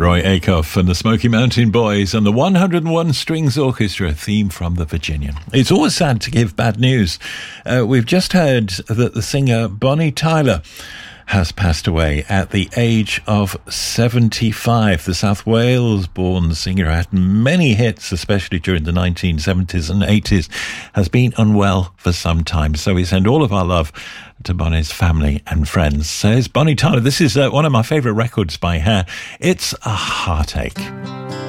Roy Acuff and the Smoky Mountain Boys and the 101 Strings Orchestra theme from the Virginian. It's always sad to give bad news. We've just heard that the singer Bonnie Tyler has passed away at the age of 75. The South Wales-born singer had many hits, especially during the 1970s and 80s, has been unwell for some time. So we send all of our love to Bonnie's family and friends. Says Bonnie Tyler. This is one of my favourite records by her. It's a Heartache.